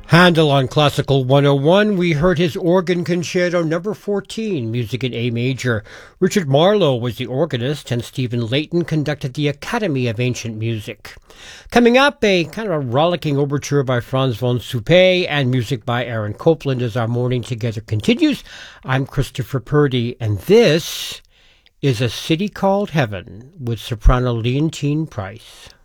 Handel on Classical 101, we heard his organ concerto number 14, music in A major. Richard Marlowe was the organist, and Stephen Layton conducted the Academy of Ancient Music. Coming up, a kind of a rollicking overture by Franz von Suppé and music by Aaron Copland as our morning together continues. I'm Christopher Purdy, and this is A City Called Heaven with soprano Leontine Price.